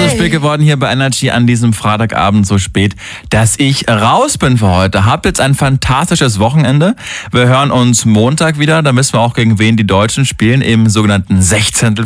so spät geworden hier bei Energy an diesem Freitagabend, so spät, dass ich raus bin für heute. Habt jetzt ein fantastisches Wochenende. Wir hören uns Montag wieder. Da wissen wir auch, gegen wen die Deutschen spielen im sogenannten 16.